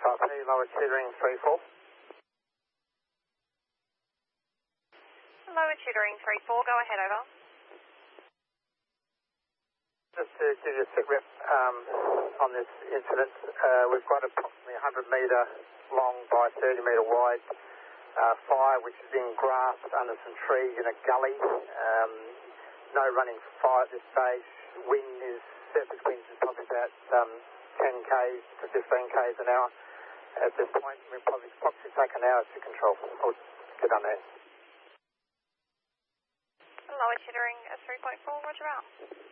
Copy, lower tutoring 3-4. Lower tutoring 3-4, go ahead, over. Just to give you a sit rep on this incident, we've got approximately 100 metre long by 30 metre wide fire which is in grass under some trees in a gully. No running fire at this stage. Surface wind is probably about 10 k's to 15 k's an hour. At this point, we'll probably take an hour to control or get on there. Lower tutoring 3.4, roger out.